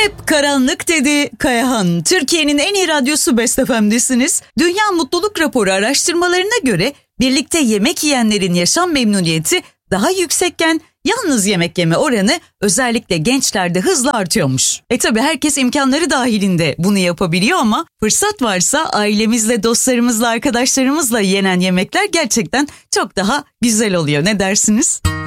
Hep karanlık dedi Kayahan. Türkiye'nin en iyi radyosu Best FM'desiniz. Dünya Mutluluk Raporu araştırmalarına göre birlikte yemek yiyenlerin yaşam memnuniyeti daha yüksekken yalnız yemek yeme oranı özellikle gençlerde hızla artıyormuş. Tabii herkes imkanları dahilinde bunu yapabiliyor ama fırsat varsa ailemizle, dostlarımızla, arkadaşlarımızla yenen yemekler gerçekten çok daha güzel oluyor. Ne dersiniz?